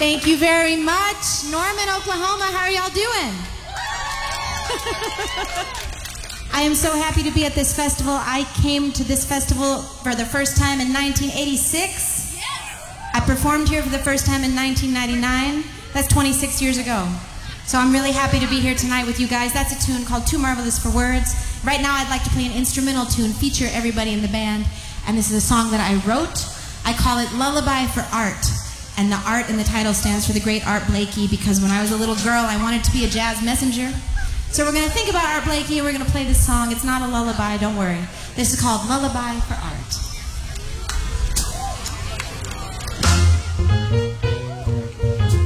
Thank you very much. Norman, Oklahoma, how are y'all doing? I am so happy to be at this festival. I came to this festival for the first time in 1986. I performed here for the first time in 1999. That's 26 years ago. So I'm really happy to be here tonight with you guys. That's a tune called Too Marvelous for Words. Right now I'd like to play an instrumental tune, feature everybody in the band. And this is a song that I wrote. I call it Lullaby for Art. And the art in the title stands for the great Art Blakey, because when I was a little girl, I wanted to be a jazz messenger. So we're going to think about Art Blakey, and we're going to play this song. It's not a lullaby, don't worry. This is called Lullaby for Art.